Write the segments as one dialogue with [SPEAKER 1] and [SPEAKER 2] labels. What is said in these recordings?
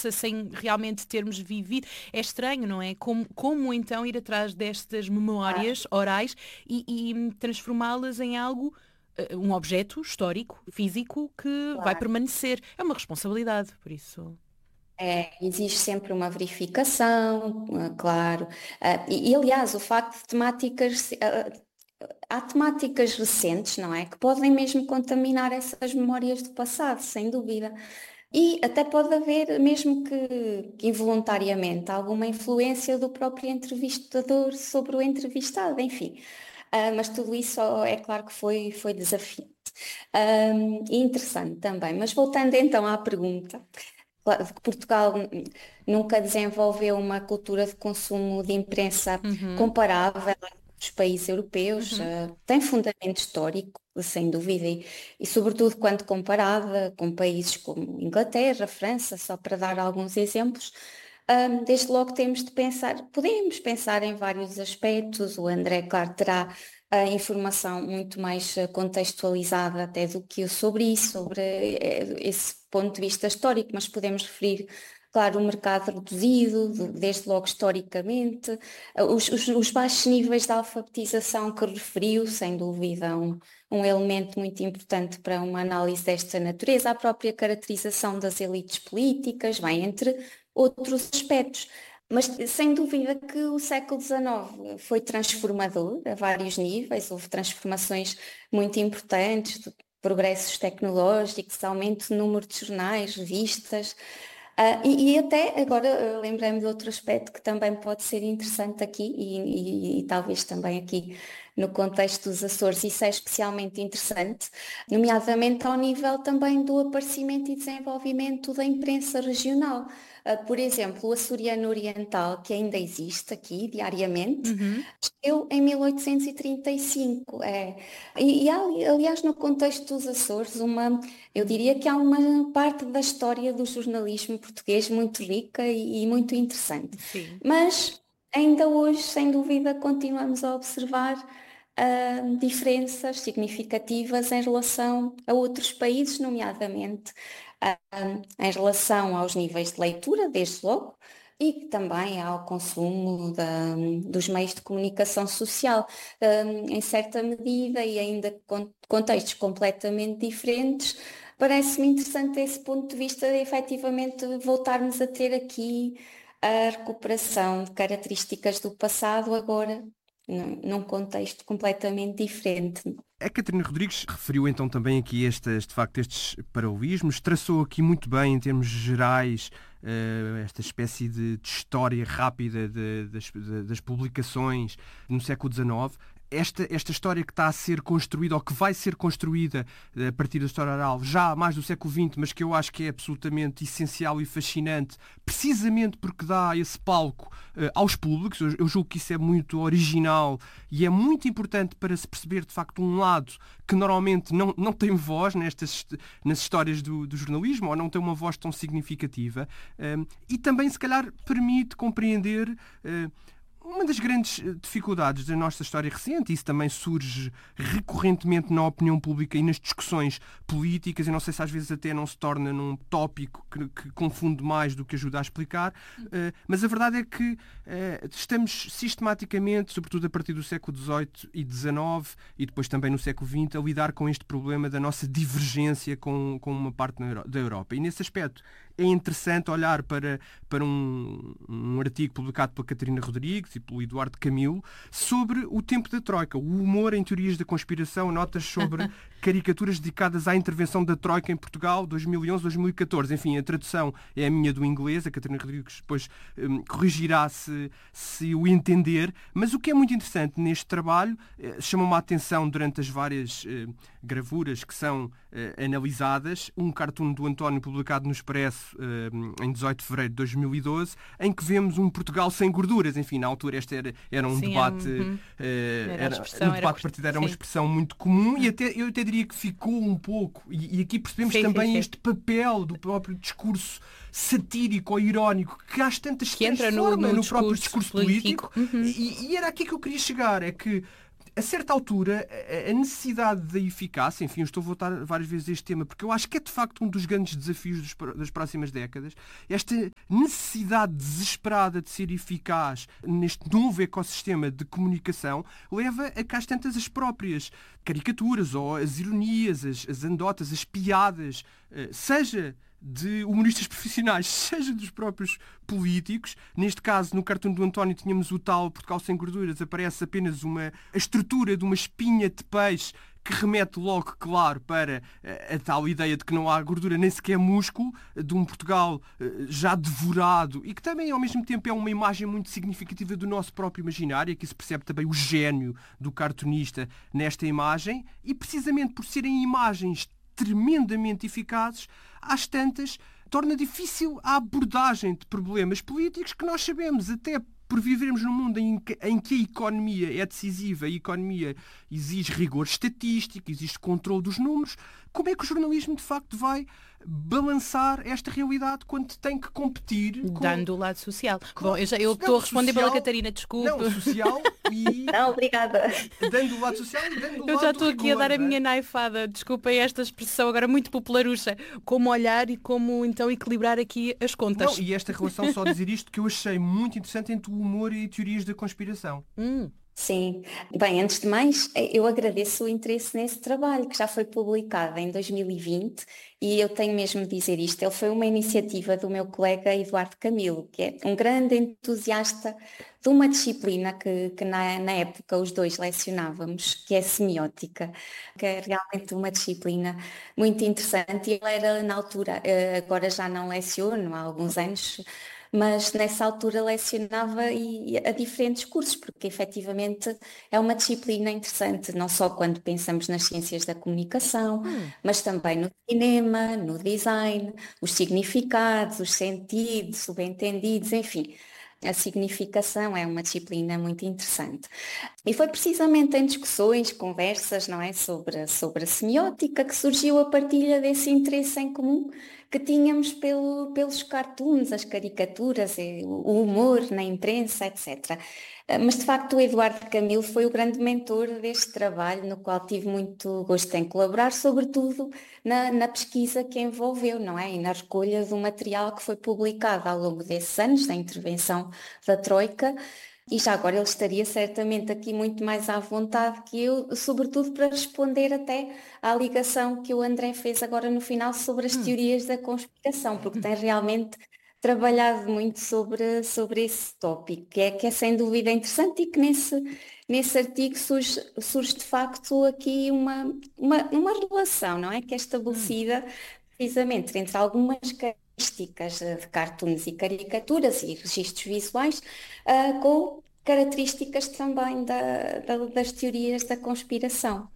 [SPEAKER 1] cabeça sem realmente termos vivido. É estranho, não é? Como então ir atrás destas memórias orais e transformá-las em algo, um objeto histórico, físico, que vai
[SPEAKER 2] Claro.
[SPEAKER 1] permanecer. É uma responsabilidade, por isso.
[SPEAKER 2] Existe sempre uma verificação, claro. Aliás, o facto de há temáticas recentes, não é? Que podem mesmo contaminar essas memórias do passado, sem dúvida. E até pode haver, mesmo que involuntariamente, alguma influência do próprio entrevistador sobre o entrevistado, enfim. Mas tudo isso, é claro que foi desafiante. E interessante também. Mas voltando então à pergunta. Claro que Portugal nunca desenvolveu uma cultura de consumo de imprensa
[SPEAKER 1] Uhum,
[SPEAKER 2] comparável aos países europeus.
[SPEAKER 1] uhum.
[SPEAKER 2] Tem fundamento histórico, sem dúvida, e sobretudo quando comparada com países como Inglaterra, França, só para dar alguns exemplos. Desde logo podemos pensar em vários aspectos. O André, claro, terá a informação muito mais contextualizada até do que eu sobre isso, sobre esse ponto de vista histórico, mas podemos referir, claro, o mercado reduzido, desde logo historicamente, os baixos níveis de alfabetização que referiu, sem dúvida, um elemento muito importante para uma análise desta natureza, a própria caracterização das elites políticas, bem, entre outros aspectos. Mas sem dúvida que o século XIX foi transformador a vários níveis, houve transformações muito importantes, de progressos tecnológicos, aumento do número de jornais, revistas, e até agora lembrei-me de outro aspecto que também pode ser interessante aqui e talvez também aqui no contexto dos Açores isso é especialmente interessante, nomeadamente ao nível também do aparecimento e desenvolvimento da imprensa regional. Por exemplo, o açoriano oriental, que ainda existe aqui diariamente,
[SPEAKER 1] Uhum.
[SPEAKER 2] nasceu em 1835. Aliás, no contexto dos Açores, eu diria que há uma parte da história do jornalismo português muito rica e muito interessante.
[SPEAKER 1] Sim.
[SPEAKER 2] Mas ainda hoje, sem dúvida, continuamos a observar diferenças significativas em relação a outros países, nomeadamente em relação aos níveis de leitura, desde logo, e também ao consumo dos meios de comunicação social, em certa medida e ainda com contextos completamente diferentes. Parece-me interessante esse ponto de vista de efetivamente voltarmos a ter aqui a recuperação de características do passado agora num contexto completamente diferente.
[SPEAKER 3] A Catarina Rodrigues referiu então também aqui de facto, estes paralelismos, traçou aqui muito bem, em termos gerais, esta espécie de história rápida das publicações no século XIX. Esta história que está a ser construída, ou que vai ser construída a partir da história oral, já há mais do século XX, mas que eu acho que é absolutamente essencial e fascinante, precisamente porque dá esse palco aos públicos. Eu julgo que isso é muito original e é muito importante para se perceber, de facto, um lado que normalmente não tem voz nas histórias do jornalismo, ou não tem uma voz tão significativa, e também, se calhar, permite compreender uma das grandes dificuldades da nossa história recente. Isso também surge recorrentemente na opinião pública e nas discussões políticas. Eu não sei se às vezes até não se torna num tópico que confunde mais do que ajuda a explicar, mas a verdade é que estamos sistematicamente, sobretudo a partir do século XVIII e XIX e depois também no século XX, a lidar com este problema da nossa divergência com uma parte da Europa. E nesse aspecto é interessante olhar para um artigo publicado pela Catarina Rodrigues e pelo Eduardo Camilo sobre o tempo da Troika, o humor em teorias da conspiração, notas sobre caricaturas dedicadas à intervenção da Troika em Portugal, 2011-2014. Enfim, a tradução é a minha do inglês, a Catarina Rodrigues depois corrigirá se o entender, mas o que é muito interessante neste trabalho, chamou-me a atenção durante as várias gravuras que são analisadas, um cartoon do António publicado no Expresso em 18 de fevereiro de 2012, em que vemos um Portugal sem gorduras. Enfim, na altura este era um
[SPEAKER 1] Sim,
[SPEAKER 3] debate,
[SPEAKER 1] era a
[SPEAKER 3] um
[SPEAKER 1] expressão,
[SPEAKER 3] debate partidário, era uma
[SPEAKER 1] sim.
[SPEAKER 3] expressão muito comum, e eu até diria que ficou um pouco, e aqui percebemos
[SPEAKER 1] Sim, sim,
[SPEAKER 3] também
[SPEAKER 1] sim.
[SPEAKER 3] este papel do próprio discurso satírico ou irónico que às tantas se
[SPEAKER 1] Que entra
[SPEAKER 3] transforma no próprio
[SPEAKER 1] discurso
[SPEAKER 3] discurso político.
[SPEAKER 1] Uhum.
[SPEAKER 3] E era aqui que eu queria chegar, é que A certa altura, a necessidade da eficácia, enfim, eu estou a voltar várias vezes a este tema, porque eu acho que é de facto um dos grandes desafios das próximas décadas, esta necessidade desesperada de ser eficaz neste novo ecossistema de comunicação leva a que às tantas as próprias caricaturas ou as ironias, as anedotas, as piadas, seja de humoristas profissionais, seja dos próprios políticos. Neste caso, no cartoon do António, tínhamos o tal Portugal sem gorduras, aparece apenas a estrutura de uma espinha de peixe que remete logo, claro, para a tal ideia de que não há gordura, nem sequer músculo, de um Portugal já devorado e que também, ao mesmo tempo, é uma imagem muito significativa do nosso próprio imaginário, e que se percebe também o gênio do cartunista nesta imagem, e precisamente por serem imagens tremendamente eficazes, às tantas, torna difícil a abordagem de problemas políticos que nós sabemos, até por vivermos num mundo em que a economia é decisiva, a economia exige rigor estatístico, exige controle dos números. Como é que o jornalismo, de facto, vai balançar esta realidade quando tem que competir com...
[SPEAKER 1] Dando o lado social.
[SPEAKER 3] Claro.
[SPEAKER 1] Bom, eu estou a responder
[SPEAKER 3] social,
[SPEAKER 1] pela Catarina, desculpe.
[SPEAKER 3] Não, social e...
[SPEAKER 2] Não, obrigada.
[SPEAKER 3] Dando o lado social e dando o lado
[SPEAKER 1] Eu já estou
[SPEAKER 3] do
[SPEAKER 1] aqui a dar a
[SPEAKER 3] rigor,
[SPEAKER 1] minha naifada, desculpem esta expressão agora muito popularucha. Como olhar e como então equilibrar aqui as contas.
[SPEAKER 3] Não, e esta relação, só dizer isto, que eu achei muito interessante entre o humor e teorias da conspiração.
[SPEAKER 2] Sim. Bem, antes de mais, eu agradeço o interesse nesse trabalho, que já foi publicado em 2020, e eu tenho mesmo de dizer isto, ele foi uma iniciativa do meu colega Eduardo Camilo, que é um grande entusiasta de uma disciplina que na época os dois lecionávamos, que é semiótica, que é realmente uma disciplina muito interessante, e ele era na altura, agora já não leciono há alguns anos, mas nessa altura lecionava a diferentes cursos, porque efetivamente é uma disciplina interessante, não só quando pensamos nas ciências da comunicação, mas também no cinema, no design, os significados, os sentidos, subentendidos, enfim. A significação é uma disciplina muito interessante. E foi precisamente em discussões, conversas, não é, sobre a semiótica que surgiu a partilha desse interesse em comum que tínhamos pelos cartoons, as caricaturas, o humor na imprensa, etc. Mas de facto o Eduardo Camilo foi o grande mentor deste trabalho, no qual tive muito gosto em colaborar, sobretudo na pesquisa que envolveu, não é? E na recolha do material que foi publicado ao longo desses anos, da intervenção da Troika. E já agora ele estaria certamente aqui muito mais à vontade que eu, sobretudo para responder até à ligação que o André fez agora no final sobre as teorias da conspiração, porque tem realmente trabalhado muito sobre esse tópico, que é sem dúvida interessante e que nesse artigo surge de facto aqui uma relação, não é? Que é estabelecida precisamente entre algumas características de cartoons e caricaturas e registros visuais, com características também das teorias da conspiração.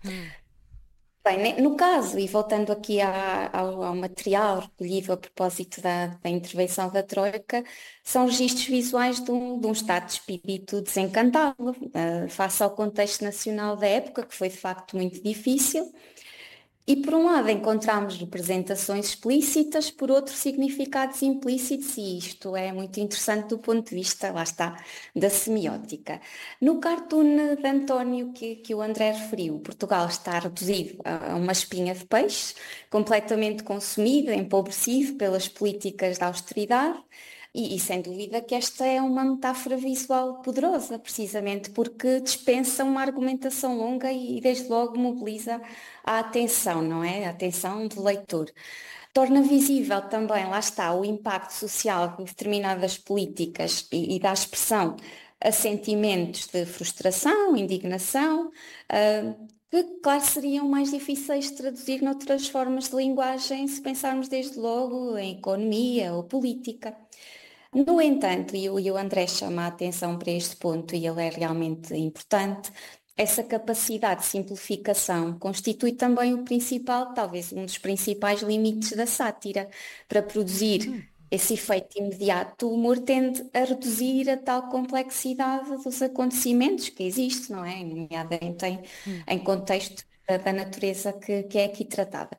[SPEAKER 2] Bem, no caso, e voltando aqui ao material recolhido a propósito da intervenção da Troika, são registros visuais de um estado de espírito desencantado, face ao contexto nacional da época, que foi de facto muito difícil. E por um lado encontramos representações explícitas, por outro significados implícitos, e isto é muito interessante do ponto de vista, lá está, da semiótica. No cartoon de António que o André referiu, Portugal está reduzido a uma espinha de peixe, completamente consumido, empobrecido pelas políticas de austeridade, e sem dúvida que esta é uma metáfora visual poderosa, precisamente porque dispensa uma argumentação longa e desde logo mobiliza a atenção, não é? A atenção do leitor. Torna visível também, lá está, o impacto social de determinadas políticas e dá expressão a sentimentos de frustração, indignação, que, claro, seriam mais difíceis de traduzir noutras formas de linguagem se pensarmos desde logo em economia ou política. No entanto, e o André chama a atenção para este ponto e ele é realmente importante, essa capacidade de simplificação constitui também o principal, talvez um dos principais limites da sátira. Para produzir esse efeito imediato, o humor tende a reduzir a tal complexidade dos acontecimentos que existe, não é? Nomeadamente em contextos da natureza que é aqui tratada.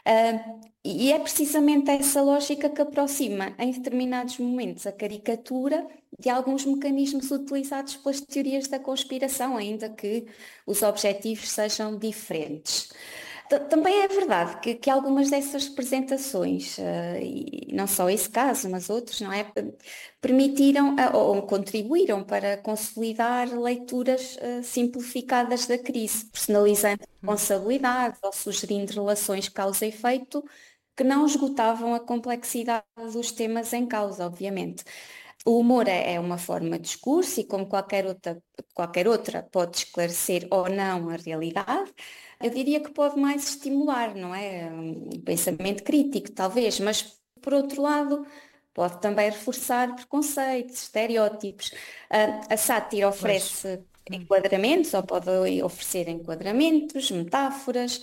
[SPEAKER 2] E é precisamente essa lógica que aproxima, em determinados momentos, a caricatura de alguns mecanismos utilizados pelas teorias da conspiração, ainda que os objetivos sejam diferentes. Também é verdade que algumas dessas representações, e não só esse caso, mas outros, não é, permitiram ou contribuíram para consolidar leituras simplificadas da crise, personalizando responsabilidade ou sugerindo relações causa e efeito que não esgotavam a complexidade dos temas em causa, obviamente. O humor é uma forma de discurso e, como qualquer outra, pode esclarecer ou não a realidade. Eu diria que pode mais estimular, não é? Um pensamento crítico, talvez, mas, por outro lado, pode também reforçar preconceitos, estereótipos. A sátira oferece enquadramentos, ou pode oferecer enquadramentos, metáforas,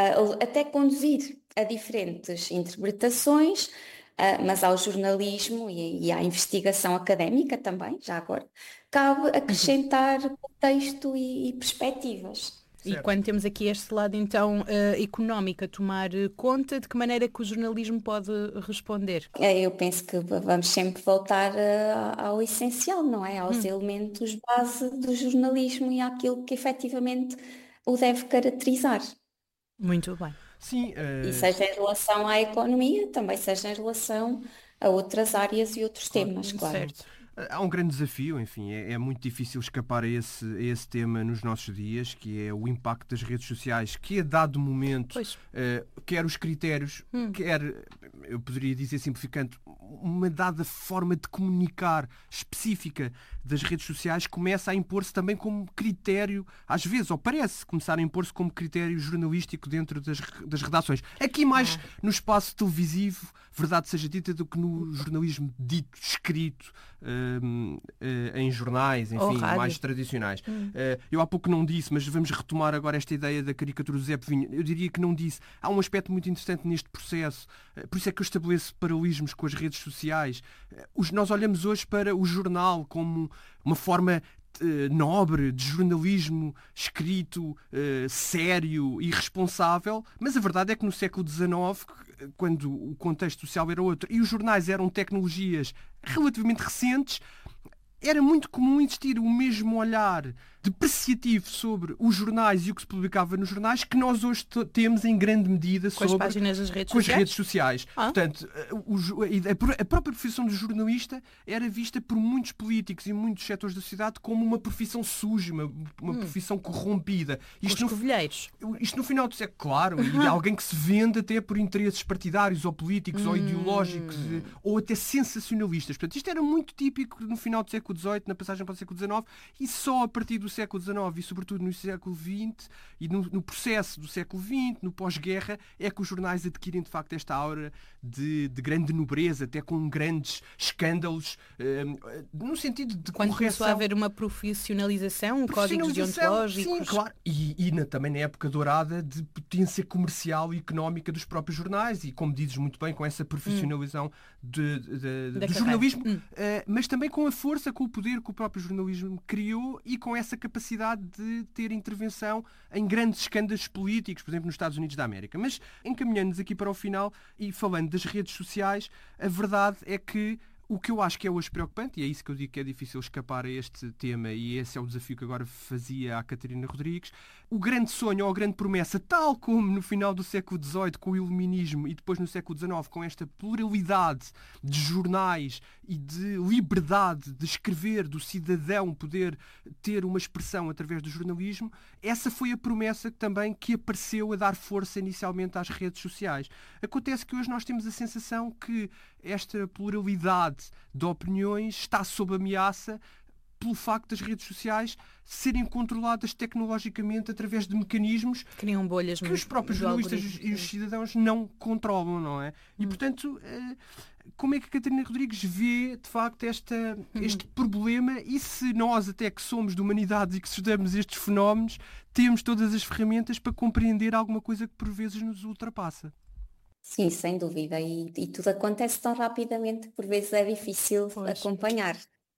[SPEAKER 2] até conduzir a diferentes interpretações, mas ao jornalismo e à investigação académica também, já agora, cabe acrescentar contexto e perspectivas.
[SPEAKER 1] E quando temos aqui este lado, então, económico a tomar conta, de que maneira que o jornalismo pode responder?
[SPEAKER 2] Eu penso que vamos sempre voltar ao essencial, não é? Aos elementos base do jornalismo e àquilo que efetivamente o deve caracterizar.
[SPEAKER 1] Muito bem.
[SPEAKER 3] Sim,
[SPEAKER 2] E seja em relação à economia, também seja em relação a outras áreas e outros temas, claro.
[SPEAKER 1] Certo.
[SPEAKER 3] Há um grande desafio, enfim, é muito difícil escapar a esse tema nos nossos dias, que é o impacto das redes sociais, que a dado momento, quer os critérios, quer, eu poderia dizer simplificando, uma dada forma de comunicar específica das redes sociais começa a impor-se também como critério, às vezes, ou parece começar a impor-se como critério jornalístico dentro das redações. Aqui mais no espaço televisivo, verdade seja dita, do que no jornalismo dito, escrito, em jornais, enfim, mais tradicionais. Eu há pouco não disse, mas vamos retomar agora esta ideia da caricatura do Zé Povinho. Eu diria que não disse. Há um aspecto muito interessante neste processo, por isso é que eu estabeleço paralelismos com as redes sociais. Nós olhamos hoje para o jornal como uma forma nobre, de jornalismo escrito, sério e responsável, mas a verdade é que no século XIX, quando o contexto social era outro e os jornais eram tecnologias relativamente recentes, era muito comum existir o mesmo olhar depreciativo sobre os jornais e o que se publicava nos jornais que nós hoje temos em grande medida sobre
[SPEAKER 1] as páginas das redes
[SPEAKER 3] com as
[SPEAKER 1] sociais?
[SPEAKER 3] redes sociais. Portanto, a própria profissão de jornalista era vista por muitos políticos e muitos setores da sociedade como uma profissão suja, uma profissão corrompida. Isto no final do século, claro, e de alguém que se vende até por interesses partidários ou políticos ou ideológicos ou até sensacionalistas. Portanto, isto era muito típico no final do século XVIII, na passagem para o século XIX, e só a partir do século XIX e sobretudo no século XX e no processo do século XX, no pós-guerra, é que os jornais adquirem de facto esta aura de grande nobreza, até com grandes escândalos, no sentido de
[SPEAKER 1] quando
[SPEAKER 3] correção.
[SPEAKER 1] começou a haver uma profissionalização, códigos deontológicos.
[SPEAKER 3] Sim, claro. E também na época dourada de potência comercial e económica dos próprios jornais e, como dizes muito bem, com essa profissionalização do jornalismo, mas também com a força, com o poder que o próprio jornalismo criou e com essa capacidade de ter intervenção em grandes escândalos políticos, por exemplo, nos Estados Unidos da América. Mas, encaminhando-nos aqui para o final e falando das redes sociais, a verdade é que o que eu acho que é hoje preocupante, e é isso que eu digo que é difícil escapar a este tema, e esse é o desafio que agora fazia à Catarina Rodrigues, o grande sonho ou a grande promessa, tal como no final do século XVIII com o iluminismo e depois no século XIX com esta pluralidade de jornais e de liberdade de escrever, do cidadão poder ter uma expressão através do jornalismo, essa foi a promessa também que apareceu a dar força inicialmente às redes sociais. Acontece que hoje nós temos a sensação que esta pluralidade de opiniões está sob ameaça pelo facto das redes sociais serem controladas tecnologicamente através de mecanismos
[SPEAKER 1] criam bolhas
[SPEAKER 3] que os próprios jornalistas e os cidadãos não controlam, não é? E, portanto, como é que a Catarina Rodrigues vê, de facto, este problema e se nós, até que somos de humanidades e que estudamos estes fenómenos, temos todas as ferramentas para compreender alguma coisa que por vezes nos ultrapassa?
[SPEAKER 2] Sim, sem dúvida. E tudo acontece tão rapidamente que por vezes é difícil acompanhar.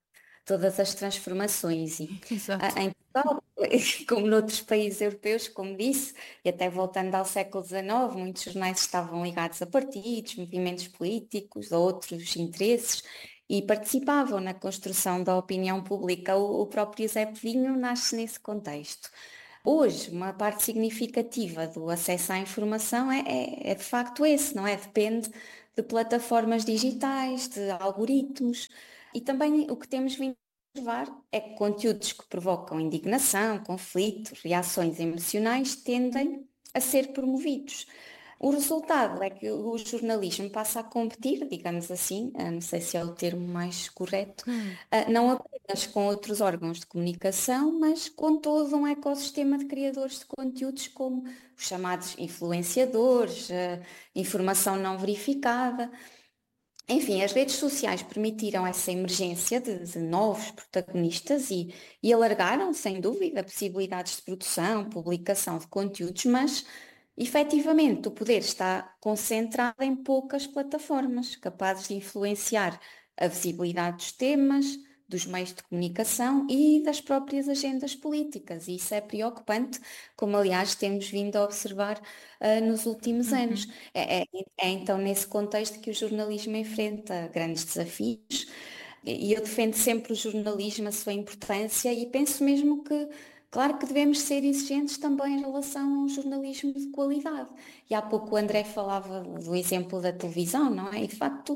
[SPEAKER 2] todas as transformações. E
[SPEAKER 1] Exato.
[SPEAKER 2] em Portugal, como noutros países europeus, como disse, e até voltando ao século XIX, muitos jornais estavam ligados a partidos, movimentos políticos, a outros interesses, e participavam na construção da opinião pública. O próprio Zé Povinho nasce nesse contexto. Hoje, uma parte significativa do acesso à informação é de facto esse, não é? Depende de plataformas digitais, de algoritmos, e também o que temos vindo a observar é que conteúdos que provocam indignação, conflito, reações emocionais tendem a ser promovidos. O resultado é que o jornalismo passa a competir, digamos assim, não sei se é o termo mais correto, não apenas com outros órgãos de comunicação, mas com todo um ecossistema de criadores de conteúdos, como os chamados influenciadores, informação não verificada. Enfim, as redes sociais permitiram essa emergência de novos protagonistas e alargaram, sem dúvida, possibilidades de produção, publicação de conteúdos, mas efetivamente, o poder está concentrado em poucas plataformas, capazes de influenciar a visibilidade dos temas, dos meios de comunicação e das próprias agendas políticas. E isso é preocupante, como aliás temos vindo a observar nos últimos anos. É então nesse contexto que o jornalismo enfrenta grandes desafios. E eu defendo sempre o jornalismo, a sua importância, e penso mesmo que claro que devemos ser exigentes também em relação a um jornalismo de qualidade. E há pouco o André falava do exemplo da televisão, não é? E de facto,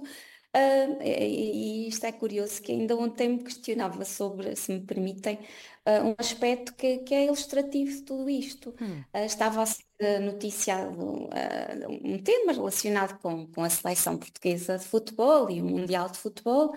[SPEAKER 2] e isto é curioso, que ainda ontem me questionava sobre, se me permitem, um aspecto que é ilustrativo de tudo isto. Estava a ser noticiado um tema relacionado com a seleção portuguesa de futebol e o Mundial de Futebol,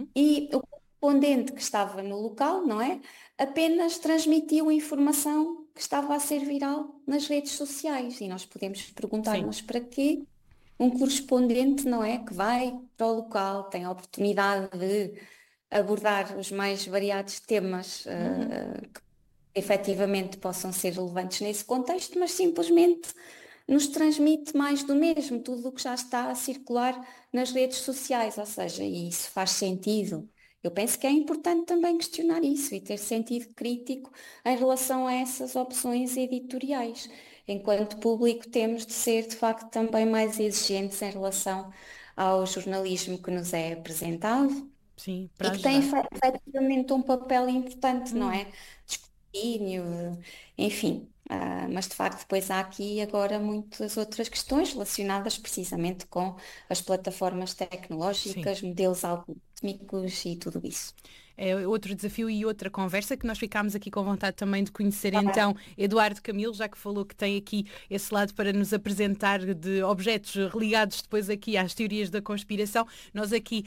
[SPEAKER 2] e o correspondente que estava no local, não é? Apenas transmitiu informação que estava a ser viral nas redes sociais. E nós podemos perguntar-nos para quê um correspondente, não é? Que vai para o local, tem a oportunidade de abordar os mais variados temas que efetivamente possam ser relevantes nesse contexto, mas simplesmente nos transmite mais do mesmo, tudo o que já está a circular nas redes sociais. Ou seja, e isso faz sentido. Eu penso que é importante também questionar isso e ter sentido crítico em relação a essas opções editoriais. Enquanto público temos de ser, de facto, também mais exigentes em relação ao jornalismo que nos é apresentado.
[SPEAKER 1] Sim,
[SPEAKER 2] e que tem efetivamente um papel importante, não é? De escrutínio, enfim. Mas de facto depois há aqui agora muitas outras questões relacionadas precisamente com as plataformas tecnológicas, modelos algorítmicos e tudo isso.
[SPEAKER 1] É outro desafio e outra conversa que nós ficámos aqui com vontade também de conhecer então Eduardo Camilo, já que falou que tem aqui esse lado para nos apresentar de objetos ligados depois aqui às teorias da conspiração. Nós aqui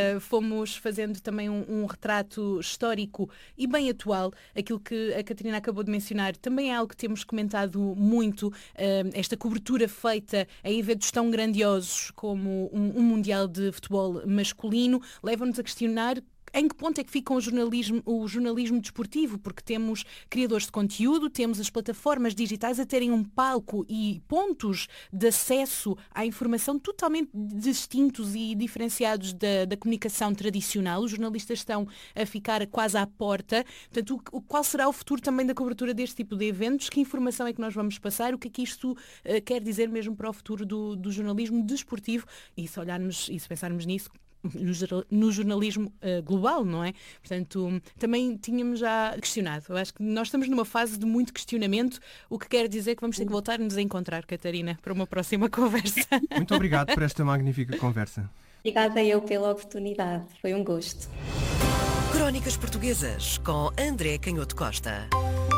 [SPEAKER 1] fomos fazendo também um retrato histórico e bem atual. Aquilo que a Catarina acabou de mencionar também é algo que temos comentado muito, esta cobertura feita em eventos tão grandiosos como um Mundial de Futebol masculino, leva-nos a questionar em que ponto é que fica o jornalismo desportivo, porque temos criadores de conteúdo, temos as plataformas digitais a terem um palco e pontos de acesso à informação totalmente distintos e diferenciados da comunicação tradicional. Os jornalistas estão a ficar quase à porta. Portanto, qual será o futuro também da cobertura deste tipo de eventos? Que informação é que nós vamos passar? O que é que isto quer dizer mesmo para o futuro do jornalismo desportivo? E se olharmos e se pensarmos nisso, no jornalismo global, não é? Portanto, também tínhamos já questionado. Eu acho que nós estamos numa fase de muito questionamento, o que quer dizer que vamos ter que voltar a nos encontrar, Catarina, para uma próxima conversa.
[SPEAKER 3] Muito obrigado por esta magnífica conversa.
[SPEAKER 2] Obrigada eu pela oportunidade, foi um gosto.
[SPEAKER 4] Crónicas Portuguesas com André Canhoto Costa.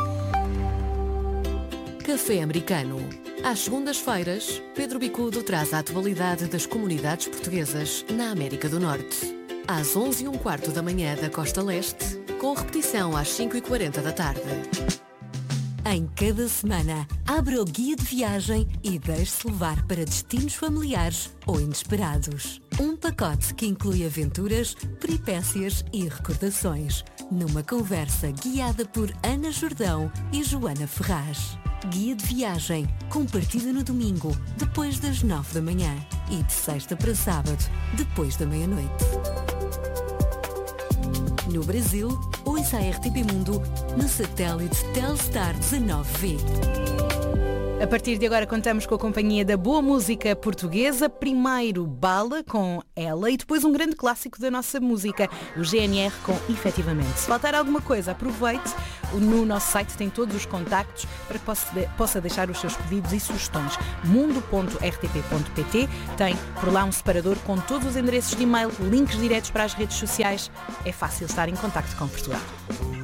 [SPEAKER 4] Café Americano. Às segundas-feiras, Pedro Bicudo traz a atualidade das comunidades portuguesas na América do Norte. Às 11h15 da manhã da Costa Leste, com repetição às 5h40 da tarde. Em cada semana, abra o guia de viagem e deixe-se levar para destinos familiares ou inesperados. Um pacote que inclui aventuras, peripécias e recordações, numa conversa guiada por Ana Jordão e Joana Ferraz. Guia de viagem, com partida no domingo, depois das 9 da manhã e de sexta para sábado, depois da meia-noite. No Brasil, ouça a RTP Mundo no satélite Telstar 19V.
[SPEAKER 1] A partir de agora contamos com a companhia da boa música portuguesa, primeiro Bala com Ela e depois um grande clássico da nossa música, o GNR com Efetivamente. Se faltar alguma coisa, aproveite, no nosso site tem todos os contactos para que possa deixar os seus pedidos e sugestões. mundo.rtp.pt tem por lá um separador com todos os endereços de e-mail, links diretos para as redes sociais. É fácil estar em contacto com Portugal.